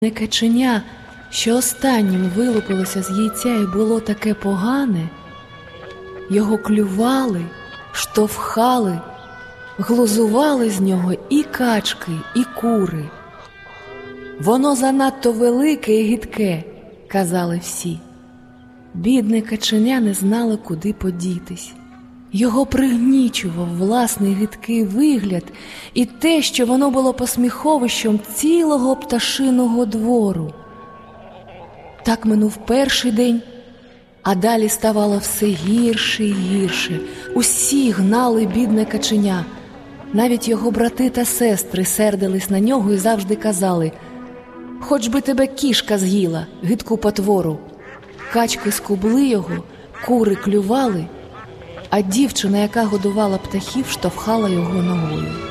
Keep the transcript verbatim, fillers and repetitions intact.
Не каченя, що останнім вилупилося з яйця і було таке погане, його клювали, штовхали, глузували з нього і качки, і кури. «Воно занадто велике і гидке», – казали всі. Бідне каченя не знало, куди подітись. Його пригнічував власний гидкий вигляд і те, що воно було посміховищем цілого пташиного двору. Так минув перший день, а далі ставало все гірше і гірше. Усі гнали бідне каченя. Навіть його брати та сестри сердились на нього і завжди казали: «Хоч би тебе кішка з'їла, гидку потвору». Качки скубли його, кури клювали, а дівчина, яка годувала птахів, штовхала його ногою.